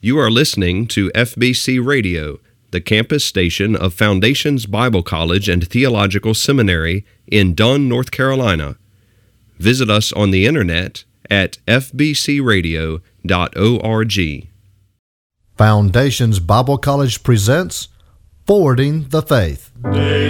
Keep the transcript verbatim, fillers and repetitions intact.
You are listening to F B C Radio, the campus station of Foundations Bible College and Theological Seminary in Dunn, North Carolina. Visit us on the internet at f b c radio dot org. Foundations Bible College presents Forwarding the Faith.